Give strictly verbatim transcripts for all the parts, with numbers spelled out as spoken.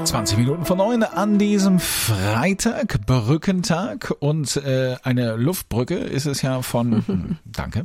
zwanzig Minuten vor neun an diesem Freitag, Brückentag, und äh, eine Luftbrücke ist es ja von, hm, danke,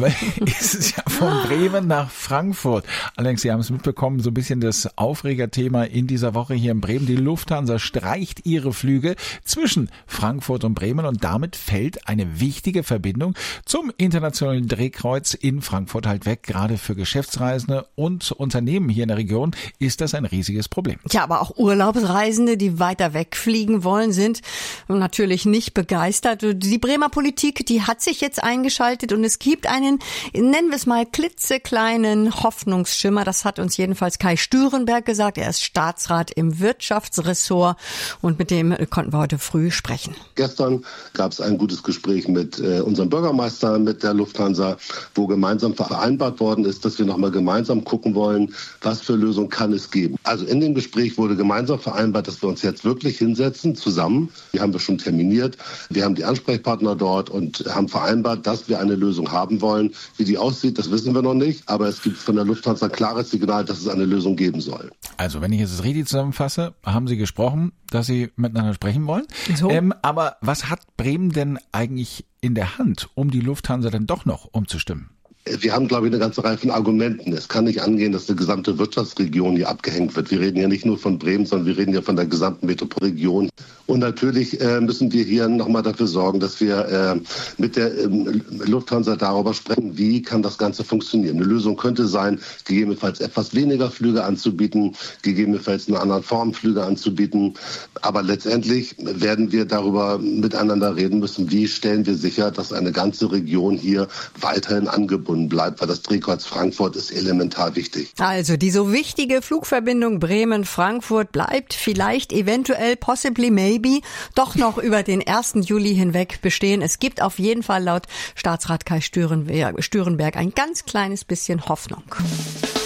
ist es ja von Bremen nach Frankfurt. Allerdings, Sie haben es mitbekommen, so ein bisschen das Aufregerthema in dieser Woche hier in Bremen. Die Lufthansa streicht ihre Flüge zwischen Frankfurt und Bremen und damit fällt eine wichtige Verbindung zum internationalen Drehkreuz in Frankfurt halt weg. Gerade für Geschäftsreisende und Unternehmen hier in der Region ist das ein riesiges Problem. Ja, aber auch Urlaubsreisende, die weiter wegfliegen wollen, sind natürlich nicht begeistert. Die Bremer Politik, die hat sich jetzt eingeschaltet und es gibt einen, nennen wir es mal, klitzekleinen Hoffnungsschimmer. Das hat uns jedenfalls Kai Stürenberg gesagt. Er ist Staatsrat im Wirtschaftsressort und mit dem konnten wir heute früh sprechen. Gestern gab es ein gutes Gespräch mit äh, unserem Bürgermeister, mit der Lufthansa, wo gemeinsam vereinbart worden ist, dass wir nochmal gemeinsam gucken wollen, was für Lösungen kann es geben. Also in dem Gespräch wurde gemeinsam vereinbart, dass wir uns jetzt wirklich hinsetzen, zusammen. Die haben wir schon terminiert. Wir haben die Ansprechpartner dort und haben vereinbart, dass wir eine Lösung haben wollen. Wie die aussieht, das wissen wir noch nicht. Aber es gibt von der Lufthansa ein klares Signal, dass es eine Lösung geben soll. Also, wenn ich es richtig zusammenfasse, haben Sie gesprochen, dass Sie miteinander sprechen wollen. So. Ähm, aber was hat Bremen denn eigentlich in der Hand, um die Lufthansa dann doch noch umzustimmen? Wir haben, glaube ich, eine ganze Reihe von Argumenten. Es kann nicht angehen, dass die gesamte Wirtschaftsregion hier abgehängt wird. Wir reden ja nicht nur von Bremen, sondern wir reden ja von der gesamten Metropolregion. Und natürlich äh, müssen wir hier nochmal dafür sorgen, dass wir äh, mit der ähm, Lufthansa darüber sprechen, wie kann das Ganze funktionieren. Eine Lösung könnte sein, gegebenenfalls etwas weniger Flüge anzubieten, gegebenenfalls in einer anderen Form Flüge anzubieten. Aber letztendlich werden wir darüber miteinander reden müssen, wie stellen wir sicher, dass eine ganze Region hier weiterhin angebunden bleibt, weil das Drehkreuz Frankfurt ist elementar wichtig. Also die so wichtige Flugverbindung Bremen-Frankfurt bleibt vielleicht, eventuell, possibly, maybe, doch noch über den ersten Juli hinweg bestehen. Es gibt auf jeden Fall laut Staatsrat Kai Stürenberg ein ganz kleines bisschen Hoffnung.